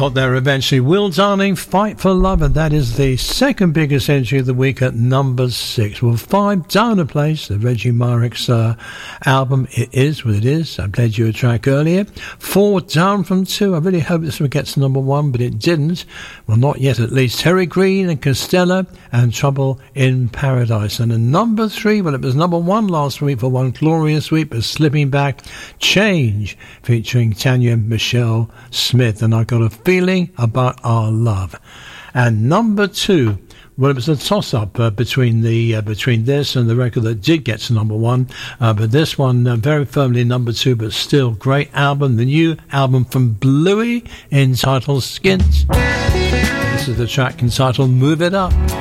got there eventually. Will Darling, Fight for Love, and that is the second biggest entry of the week at number 6. Well, 5 down a place, the Reggie Marix album, It Is What It Is. I played you a track earlier. 4 down from 2. I really hope this one gets to number 1, but it didn't. Well, not yet at least. Terry Green and Costello and Trouble in Paradise. And in number 3, well, it was number 1 last week for one glorious week, but slipping back, Change, featuring Tanya Michelle Smith, and I Got a Feeling About Our Love. And number 2, well, it was a toss-up between this and the record that did get to number 1, but this one very firmly number 2, but still great album, the new album from Bluey entitled Skint. This is the track entitled Move It Up.